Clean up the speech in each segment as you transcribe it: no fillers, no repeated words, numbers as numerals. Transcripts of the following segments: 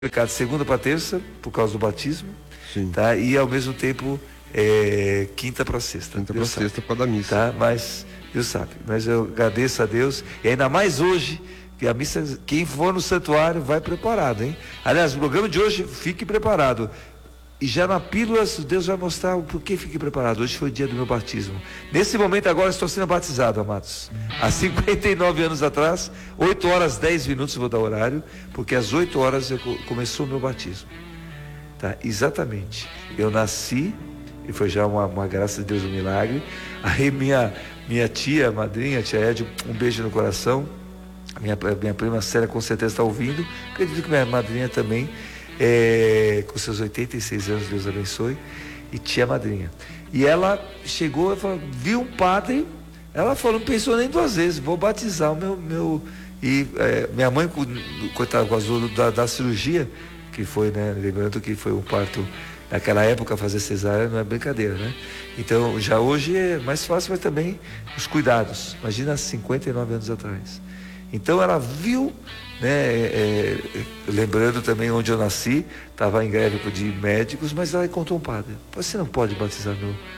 segunda para terça, por causa do batismo. Sim. Tá? E ao mesmo tempo, quinta para sexta. Quinta para sexta, por causa da missa. Tá? Mas, Deus sabe. Mas eu agradeço a Deus, e ainda mais hoje, que a missa, quem for no santuário, vai preparado, hein? Aliás, o programa de hoje, fique preparado. E já na pílulas, Deus vai mostrar o porquê fique preparado. Hoje foi o dia do meu batismo. Nesse momento agora estou sendo batizado, amados. Há 59 anos atrás, 8 horas 10 minutos, vou dar horário, porque às 8 horas começou o meu batismo. Tá? Exatamente. Eu nasci, e foi já uma graça de Deus, um milagre. Aí minha tia, madrinha, tia Ed, um beijo no coração. Minha prima Célia com certeza está ouvindo. Acredito que minha madrinha também. Com seus 86 anos, Deus abençoe, e tia madrinha. E ela chegou, viu um padre, ela falou, não pensou nem duas vezes, vou batizar o meu e minha mãe, coitada, com azul da cirurgia, que foi, né, lembrando que foi um parto, naquela época fazer cesárea não é brincadeira, né? Então, já hoje é mais fácil, mas também os cuidados, imagina 59 anos atrás. Então ela viu, né, lembrando também onde eu nasci, estava em greve de médicos, mas ela encontrou um padre. Você não pode batizar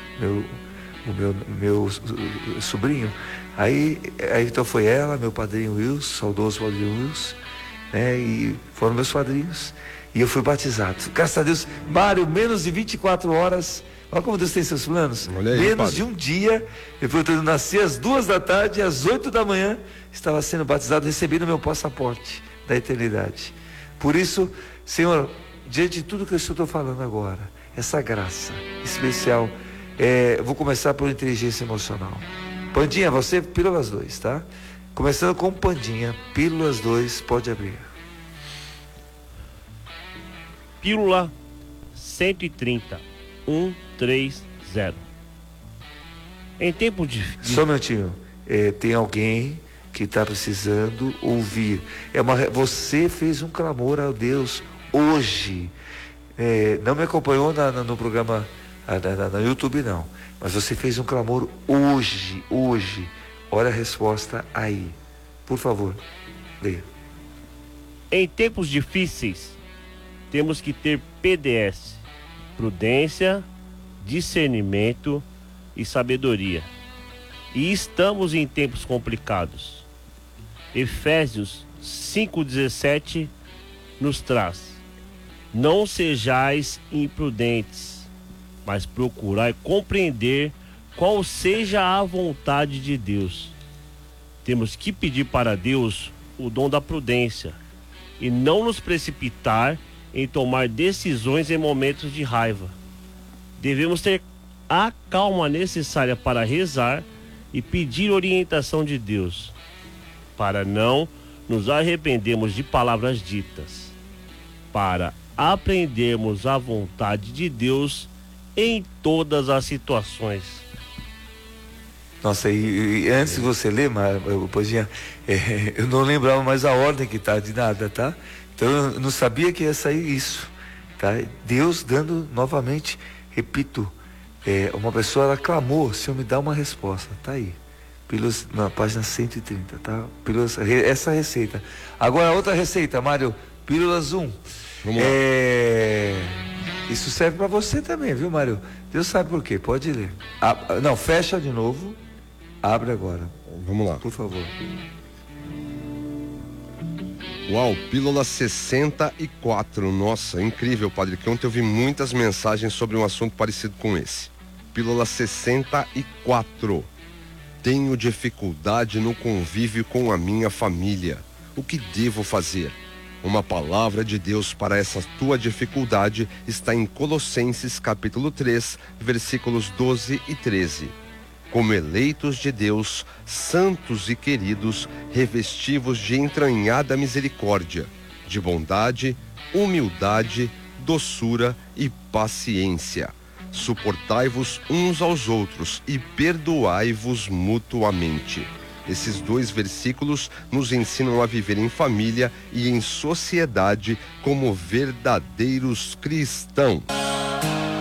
meu sobrinho? Aí então foi ela, meu padrinho Wilson, saudoso padrinho Wilson, né, e foram meus padrinhos, e eu fui batizado. Graças a Deus, Mário, menos de 24 horas, olha como Deus tem seus planos. Aí, menos padre. De um dia, eu nasci às 2 da tarde, às 8 da manhã, estava sendo batizado, recebendo meu passaporte da eternidade. Por isso, Senhor, diante de tudo que eu estou falando agora, essa graça especial, eu vou começar por inteligência emocional. Pandinha, você, Pílulas 2, tá? Começando com Pandinha, Pílulas 2, pode abrir. Pílula 130, 130. Em tempo de... Só um minutinho, tem alguém que está precisando ouvir. Você fez um clamor a Deus hoje. Não me acompanhou no programa no YouTube, não. Mas você fez um clamor hoje. Olha a resposta aí. Por favor, leia. Em tempos difíceis, temos que ter PDS, prudência, discernimento e sabedoria. E estamos em tempos complicados. Efésios 5,17 nos traz: não sejais imprudentes, mas procurai compreender qual seja a vontade de Deus. Temos que pedir para Deus o dom da prudência e não nos precipitar em tomar decisões em momentos de raiva. Devemos ter a calma necessária para rezar e pedir orientação de Deus, para não nos arrependermos de palavras ditas, para aprendermos a vontade de Deus em todas as situações. Nossa, e antes de você ler, Pandinha, eu não lembrava mais a ordem que tá de nada, tá? Então eu não sabia que ia sair isso, tá? Deus dando novamente, repito, uma pessoa, ela clamou, Senhor, me dá uma resposta, tá aí, Pílulas, na página 130, tá? Pílulas, essa receita. Agora outra receita, Mário, Pílulas 1. Vamos lá. Isso serve para você também, viu, Mário? Deus sabe por quê, pode ler. Não, fecha de novo, abre agora. Vamos lá. Por favor. Uau, Pílula 64. Nossa, incrível, padre, que ontem eu vi muitas mensagens sobre um assunto parecido com esse. Pílula 64. Tenho dificuldade no convívio com a minha família. O que devo fazer? Uma palavra de Deus para essa tua dificuldade está em Colossenses capítulo 3, versículos 12 e 13. Como eleitos de Deus, santos e queridos, revestivos de entranhada misericórdia, de bondade, humildade, doçura e paciência. Suportai-vos uns aos outros e perdoai-vos mutuamente. Esses 2 versículos nos ensinam a viver em família e em sociedade como verdadeiros cristãos.